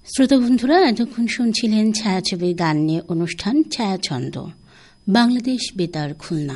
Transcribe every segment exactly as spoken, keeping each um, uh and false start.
শ্রোতা বন্ধুরা, এতক্ষণ শুনছিলেন ছায়াছবির গান নিয়ে অনুষ্ঠান ছায়াছন্দ, বাংলাদেশ বেতার খুলনা।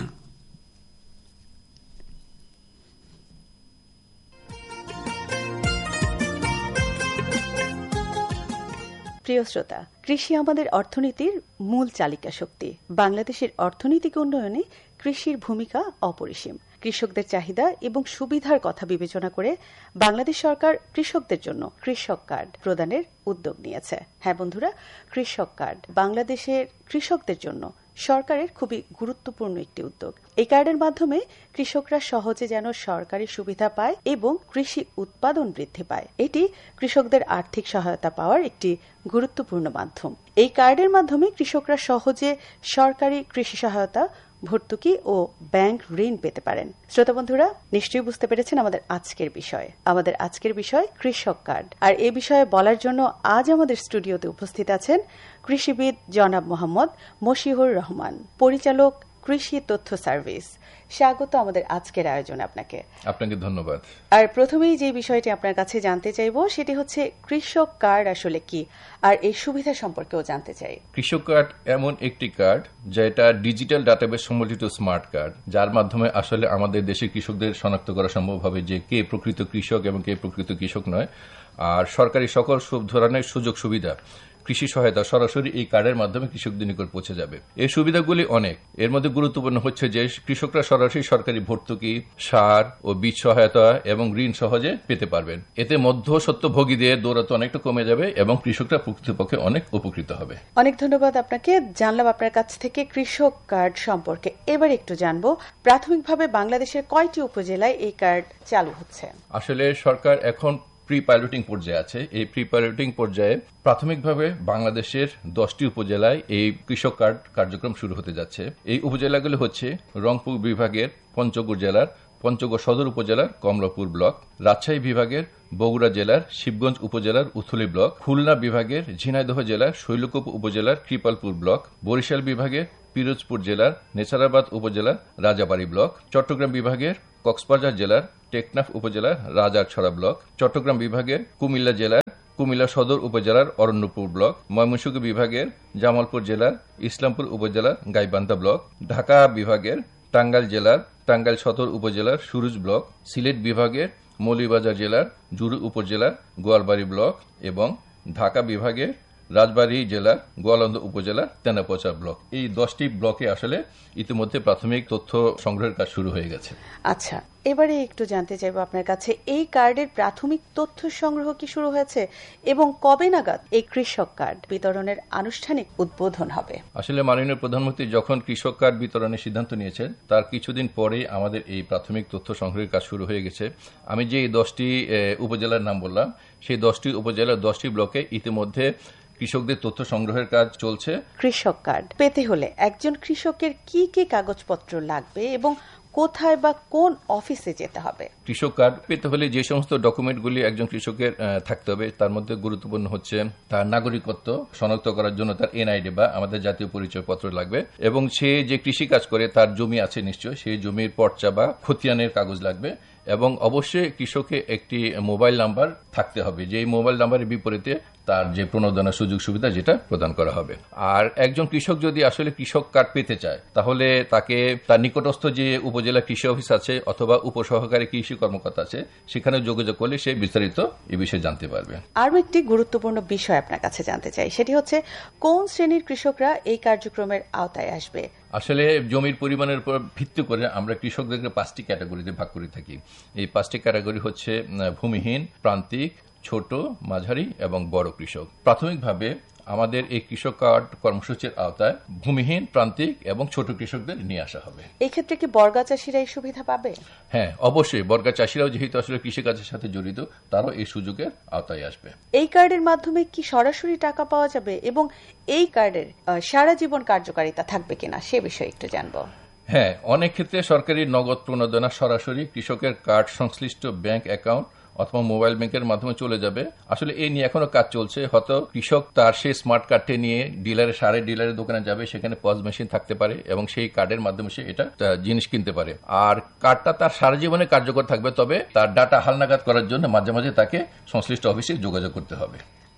প্রিয় শ্রোতা, কৃষি আমাদের অর্থনীতির মূল চালিকা শক্তি। বাংলাদেশের অর্থনৈতিক উন্নয়নে কৃষির ভূমিকা অপরিসীম। কৃষকদের চাহিদা এবং সুবিধার কথা বিবেচনা করে বাংলাদেশ সরকার কৃষকদের জন্য কৃষক কার্ড প্রদানের উদ্যোগ নিয়েছে। হ্যাঁ বন্ধুরা, কৃষক কার্ড বাংলাদেশের কৃষকদের জন্য সরকারের খুবই গুরুত্বপূর্ণ একটি উদ্যোগ। এই কার্ডের মাধ্যমে কৃষকরা সহজে যেন সরকারি সুবিধা পায় এবং কৃষি উৎপাদন বৃদ্ধি পায়। এটি কৃষকদের আর্থিক সহায়তা পাওয়ার একটি গুরুত্বপূর্ণ মাধ্যম। এই কার্ডের মাধ্যমে কৃষকরা সহজে সরকারি কৃষি সহায়তা, ভর্তুকি ও ব্যাংক ঋণ পেতে পারেন। শ্রোতা বন্ধুরা, নিশ্চয়ই বুঝতে পেরেছেন আমাদের আজকের বিষয়। আমাদের আজকের বিষয় কৃষক কার্ড। আর এ বিষয়ে বলার জন্য আজ আমাদের স্টুডিওতে উপস্থিত আছেন কৃষিবিদ জনাব মোহাম্মদ মশিউর রহমান, পরিচালক, কৃষি তথ্য সার্ভিস। স্বাগত আমাদের আজকের আয়োজনে আপনাকে। আপনাকে ধন্যবাদ। আর প্রথমেই যে বিষয়টি আপনার কাছে জানতে চাইব সেটি হচ্ছে কৃষক কার্ড আসলে কি, আর এই সুবিধা সম্পর্কেও জানতে চাই। কৃষক কার্ড এমন একটি কার্ড যেটা ডিজিটাল ডাটাবেস সম্বলিত স্মার্ট কার্ড, যার মাধ্যমে আসলে আমাদের দেশের কৃষকদের শনাক্ত করা সম্ভব হবে যে কে প্রকৃত কৃষক এবং কে প্রকৃত কৃষক নয়। আর সরকারি সকল সব ধরনের সুযোগ সুবিধা, কৃষি সহায়তা সরাসরি এই কার্ডের মাধ্যমে কৃষকদের নিকট পৌঁছে যাবে। এই সুবিধাগুলি অনেক। এর মধ্যে গুরুত্বপূর্ণ হচ্ছে যে কৃষকরা সরাসরি সরকারি ভর্তুকি, সার ও বীজ সহায়তা এবং ঋণ সহজে পেতে পারবেন। এতে মধ্যস্বত্বভোগীদের দৌরাত্ম অনেকটা কমে যাবে এবং কৃষকরা প্রকৃতপক্ষে অনেক উপকৃত হবে। অনেক ধন্যবাদ আপনাকে। জানলাম আপনার কাছ থেকে কৃষক কার্ড সম্পর্কে। এবার একটু জানবো, প্রাথমিকভাবে বাংলাদেশের কয়টি উপজেলায় এই কার্ড চালু হচ্ছে? আসলে সরকার এখন প্রি পাইলটিং পর্যায়ে আছে। এই প্রি পাইলটিং পর্যায়ে প্রাথমিকভাবে বাংলাদেশের দশটি উপজেলায় এই কৃষক কার্ড কার্যক্রম শুরু হতে যাচ্ছে। এই উপজেলাগুলি হচ্ছে রংপুর বিভাগের পঞ্চগড় জেলার পঞ্চগড় সদর উপজেলার কমলাপুর ব্লক, রাজশাহী বিভাগের বগুড়া জেলার শিবগঞ্জ উপজেলার উথলি ব্লক, খুলনা বিভাগের ঝিনাইদহ জেলার শৈলকুপা উপজেলার কৃপালপুর ব্লক, বরিশাল বিভাগের পিরোজপুর জেলার নেছারাবাদ উপজেলার রাজাবাড়ী ব্লক, চট্টগ্রাম বিভাগের কক্সবাজার জেলার টেকনাফ উপজেলার রাজারছড়া ব্লক, চট্টগ্রাম বিভাগের কুমিল্লা জেলার কুমিল্লা সদর উপজেলার অরণ্যপুর ব্লক, ময়মনসিংহ বিভাগের জামালপুর জেলার ইসলামপুর উপজেলার গাইবান্ধা ব্লক, ঢাকা বিভাগের টাঙ্গাইল জেলার টাঙ্গাইল সদর উপজেলার সুরুজ ব্লক, সিলেট বিভাগের মৌলভীবাজার জেলার জুরু উপজেলার গোয়ালবাড়ি ব্লক এবং ঢাকা বিভাগের রাজবাড়ী জেলার গোয়ালন্দ উপজেলার তেনাপোচা ব্লক। এই দশটি ব্লকে আসলে ইতিমধ্যে প্রাথমিক তথ্য সংগ্রহের কাজ শুরু হয়ে গেছে। আচ্ছা, এবারে একটু জানতে চাইব আপনার কাছে, এই কার্ডের প্রাথমিক তথ্য সংগ্রহ কি শুরু হয়েছে এবং কবে নাগাদ এই কৃষক কার্ড বিতরণের আনুষ্ঠানিক উদ্বোধন হবে? আসলে মাননীয় প্রধানমন্ত্রী যখন কৃষক কার্ড বিতরণের সিদ্ধান্ত নিয়েছেন তার কিছুদিন পরেই আমাদের এই প্রাথমিক তথ্য সংগ্রহের কাজ শুরু হয়ে গেছে। আমি যে দশটি উপজেলার নাম বললাম, সেই দশটি উপজেলার দশটি ব্লকে ইতিমধ্যে কৃষকদের তথ্য সংগ্রহের কাজ চলছে। কৃষক কার্ড পেতে হলে একজন কৃষকের কি কি কাগজপত্র লাগবে এবং কোথায় বা কোন অফিসে যেতে হবে? কৃষক কার্ড পেতে হলে যে সমস্ত ডকুমেন্টগুলি একজন কৃষকের থাকতে হবে তার মধ্যে গুরুত্বপূর্ণ হচ্ছে তার নাগরিকত্ব শনাক্ত করার জন্য তার এনআইডি বা আমাদের জাতীয় পরিচয় পত্র লাগবে, এবং সে যে কৃষি কাজ করে তার জমি আছে নিশ্চয়, সেই জমির পর্চা বা খতিয়ানের কাগজ লাগবে, এবং অবশ্যই কৃষকের একটি মোবাইল নাম্বার থাকতে হবে, যে মোবাইল নাম্বারের বিপরীতে তার যে প্রণোদনা সুযোগ সুবিধা যেটা প্রদান করা হবে। আর একজন কৃষক যদি আসলে কৃষক কার্ড পেতে চায় তাহলে তাকে তার নিকটস্থ যে উপজেলা কৃষি অফিস আছে অথবা উপসহকারী কৃষি কর্মকর্তা আছে সেখানে যোগাযোগ করলে সে বিস্তারিত এই বিষয়ে জানতে পারবে। আরও একটি গুরুত্বপূর্ণ বিষয় আপনার কাছে জানতে চাই, সেটি হচ্ছে কোন শ্রেণীর কৃষকরা এই কার্যক্রমের আওতায় আসবে? আসলে জমির পরিমাণের উপর ভিত্তি করে আমরা কৃষকদেরকে পাঁচটি ক্যাটাগরিতে ভাগ করে থাকি। এই পাঁচটি ক্যাটাগরি হচ্ছে ভূমিহীন, প্রান্তিক, ছোট, মাঝারি এবং বড় কৃষক। প্রাথমিকভাবে আমাদের এই কৃষক কার্ড কর্মসূচির আওতায় ভূমিহীন, প্রান্তিক এবং ছোট কৃষকদের নিয়ে আসা হবে। এই ক্ষেত্রে কি বর্গা চাষিরা এই সুবিধা পাবে? হ্যাঁ, অবশ্যই বর্গা চাষিরাও যেহেতু আসলে কৃষিকাজের সাথে জড়িত তারাও এই সুযোগের আওতায় আসবে। এই কার্ডের মাধ্যমে কি সরাসরি টাকা পাওয়া যাবে এবং এই কার্ডের সারা জীবন কার্যকারিতা থাকবে কিনা সে বিষয়ে একটু জানবো। হ্যাঁ, অনেক ক্ষেত্রে সরকারি নগদ প্রণোদনা সরাসরি কৃষকের কার্ড সংশ্লিষ্ট ব্যাংক অ্যাকাউন্ট অথবা মোবাইল ব্যাংকের মাধ্যমে চলে যাবে। আসলে এই নিয়ে এখনো কাজ চলছে। হয়তো কৃষক তার সেই স্মার্ট কার্ডটি নিয়ে ডিলারের সারের ডিলারের দোকানে যাবে, সেখানে পজ মেশিন থাকতে পারে এবং সেই কার্ডের মাধ্যমে সে এটা জিনিস কিনতে পারে। আর কার্ডটা তার সারা জীবনে কার্যকর থাকবে, তবে তার ডাটা হালনাগাদ করার জন্য মাঝে মাঝে তাকে সংশ্লিষ্ট অফিসে যোগাযোগ করতে হবে।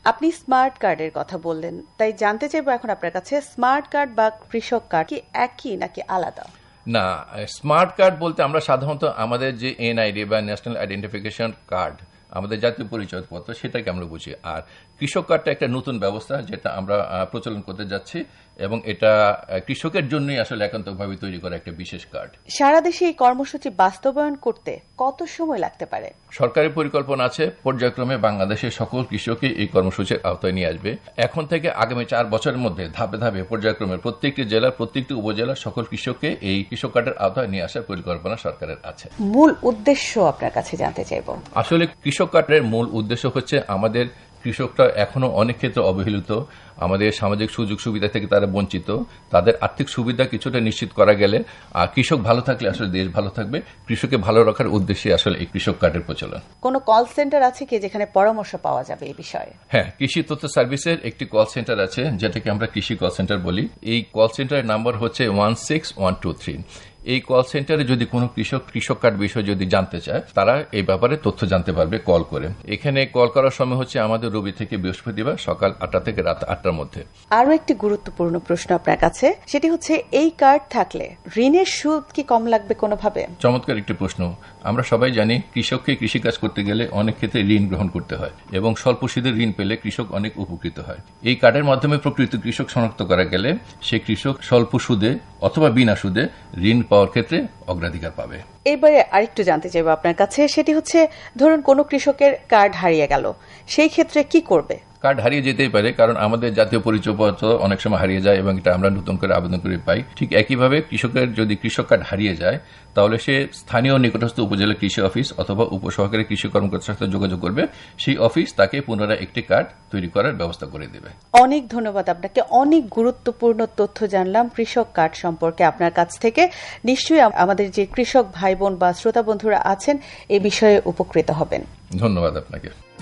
আপনি স্মার্ট কার্ডের কথা বললেন, তাই জানতে চাইবো এখন আপনার কাছে স্মার্ট কার্ড বা কৃষক কার্ড কি একই নাকি আলাদা? না, স্মার্ট কার্ড বলতে আমরা সাধারণত আমাদের যে এনআইডি বা ন্যাশনাল আইডেন্টিফিকেশন কার্ড, আমাদের জাতীয় পরিচয়পত্র, সেটাকে আমরা বুঝি। আর কৃষক কার্ডটা একটা নতুন ব্যবস্থা যেটা আমরা প্রচলন করতে যাচ্ছি, এবং এটা কৃষকের জন্যই আসলে একান্তভাবে তৈরি করা একটা বিশেষ কার্ড। সারা দেশে এই কর্মসূচি বাস্তবায়ন করতে কত সময় লাগতে পারে? সরকারি পরিকল্পনা আছে পর্যায়ক্রমে বাংলাদেশের সকল কৃষককে এই কর্মসূচির আওতায় নিয়ে আসবে। এখন থেকে আগামী চার বছরের মধ্যে ধাপে ধাপে পর্যায়ক্রমে প্রত্যেকটি জেলার প্রত্যেকটি উপজেলার সকল কৃষককে এই কৃষক কার্ডের আওতায় নিয়ে আসার পরিকল্পনা সরকারের আছে। মূল উদ্দেশ্য আপনার কাছে জানতে চাইব। আসলে কৃষক কার্ডের মূল উদ্দেশ্য হচ্ছে আমাদের কৃষকরা এখনো অনেক ক্ষেত্রে অবহেলিত, আমাদের সামাজিক সুযোগ সুবিধা থেকে তারা বঞ্চিত। তাদের আর্থিক সুবিধা কিছুটা নিশ্চিত করা গেলে, আর কৃষক ভালো থাকলে আসলে দেশ ভালো থাকবে। কৃষককে ভালো রাখার উদ্দেশ্যে আসলে এই কৃষক কার্ডের প্রচলন। কোন কল সেন্টার আছে কি যেখানে পরামর্শ পাওয়া যাবে এই বিষয়ে? হ্যাঁ, কৃষি তথ্য সার্ভিসের একটি কল সেন্টার আছে যেটাকে আমরা কৃষি কল সেন্টার বলি। এই কল সেন্টারের নাম্বার হচ্ছে one six one two three. এই কল সেন্টারে যদি কোনো কৃষক কৃষক কার্ড বিষয়ে যদি জানতে চায়, তারা এই ব্যাপারে তথ্য জানতে পারবে কল করে। এখানে কল করার সময় হচ্ছে আমাদের রবি থেকে বৃহস্পতিবার সকাল আটটা থেকে রাত আটটার মধ্যে। আরো একটি গুরুত্বপূর্ণ প্রশ্ন আপনার কাছে, সেটি হচ্ছে এই কার্ড থাকলে ঋণের সুদ কি কম লাগবে কোনোভাবে? চমৎকার একটি প্রশ্ন। আমরা সবাই জানি কৃষককে কৃষিকাজ করতে গেলে অনেক ক্ষেত্রে ঋণ গ্রহণ করতে হয়, এবং স্বল্প সুদের ঋণ পেলে কৃষক অনেক উপকৃত হয়। এই কার্ডের মাধ্যমে প্রকৃত কৃষক শনাক্ত করা গেলে সে কৃষক স্বল্প সুদে অথবা বিনা সুদে ঋণ পাওয়ার ক্ষেত্রে অগ্রাধিকার পাবে। এবারে আরেকটু জানতে চাইবো আপনার কাছে, সেটি হচ্ছে ধরুন কোনো কৃষকের কার্ড হারিয়ে গেল, সেই ক্ষেত্রে কি করবে? কার্ড হারিয়ে যেতেই পারে, কারণ আমাদের জাতীয় পরিচয়পত্র অনেক সময় হারিয়ে যায় এবং এটা আমরা নতুন করে আবেদন করে পাই। ঠিক একইভাবে কৃষকের যদি কৃষক কার্ড হারিয়ে যায়, তাহলে সে স্থানীয় নিকটস্থ উপজেলা কৃষি অফিস অথবা উপসহকারী কৃষি কর্মকর্তার সাথে যোগাযোগ করবে। সেই অফিস তাকে পুনরায় একটি কার্ড তৈরি করার ব্যবস্থা করে দেবে। অনেক ধন্যবাদ আপনাকে। অনেক গুরুত্বপূর্ণ তথ্য জানলাম কৃষক কার্ড সম্পর্কে আপনার কাছ থেকে। নিশ্চয়ই আমাদের যে কৃষক ভাই বোন বা শ্রোতা বন্ধুরা আছেন এ বিষয়ে উপকৃত হবেন। ধন্যবাদ আপনাকে।